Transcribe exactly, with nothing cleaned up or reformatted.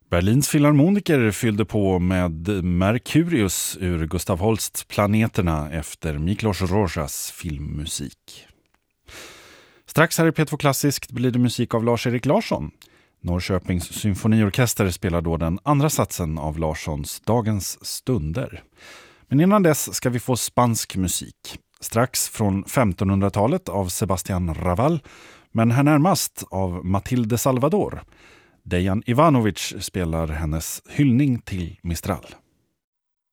Berlins filharmoniker fyllde på med Mercurius ur Gustav Holsts Planeterna efter Miklos Rozas filmmusik. Strax här i P två Klassiskt blir det musik av Lars-Erik Larsson. Norrköpings symfoniorkester spelar då den andra satsen av Larssons Dagens stunder. Men innan dess ska vi få spansk musik. Strax från femtonhundratalet av Sebastián Raval, men här närmast av Matilde Salvador. Dejan Ivanovic spelar hennes hyllning till Mistral.